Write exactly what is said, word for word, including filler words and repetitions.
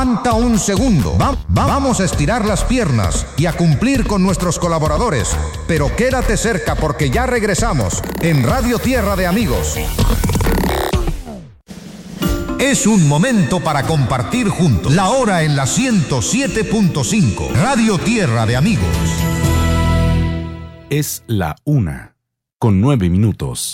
Aguanta un segundo. Va- vamos a estirar las piernas y a cumplir con nuestros colaboradores. Pero quédate cerca porque ya regresamos en Radio Tierra de Amigos. Es un momento para compartir juntos. La hora en la ciento siete punto cinco. Radio Tierra de Amigos. Es la una, con nueve minutos.